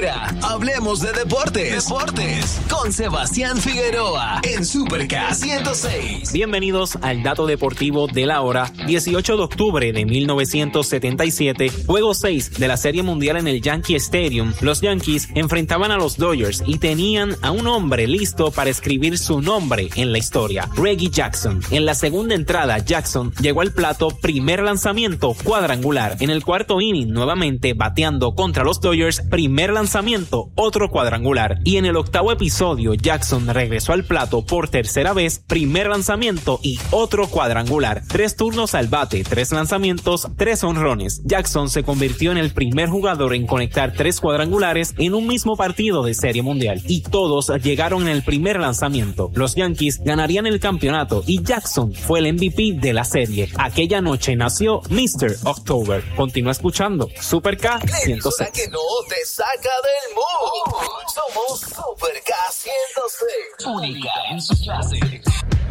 Ahora, hablemos de deportes. Con Sebastián Figueroa en Super K106. Bienvenidos al dato deportivo de la hora. 18 de octubre de 1977, juego 6 de la Serie Mundial en el Yankee Stadium. Los Yankees enfrentaban a los Dodgers y tenían a un hombre listo para escribir su nombre en la historia, Reggie Jackson. En la segunda entrada, Jackson llegó al plato, primer lanzamiento cuadrangular. En el cuarto inning, nuevamente bateando contra los Dodgers, primer lanzamiento, otro cuadrangular. Y en el octavo episodio, Jackson regresó al plato por tercera vez, primer lanzamiento y otro cuadrangular. 3 turnos al bate, 3 lanzamientos, 3 honrones. Jackson se convirtió en el primer jugador en conectar 3 cuadrangulares en un mismo partido de Serie Mundial. Y todos llegaron en el primer lanzamiento. Los Yankees ganarían el campeonato y Jackson fue el MVP de la serie. Aquella noche nació Mr. October. Continúa escuchando Super K 106. Que no te saca del mood. Somos Super K106. Única en su clase.